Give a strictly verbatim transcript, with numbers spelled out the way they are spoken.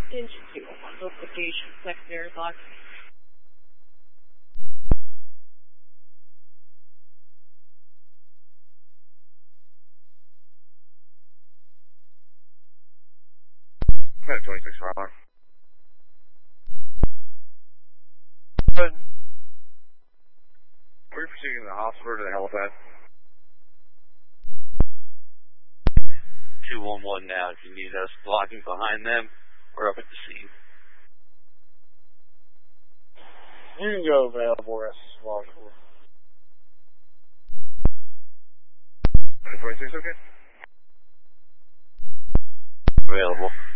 Engine two on location, secondary block. twenty-six fire alarm. Good. We're proceeding to the hospital to the helipad. two one one now, if you need us blocking behind them, we're up at the scene. You can go available, rest of twenty-six, okay? Available.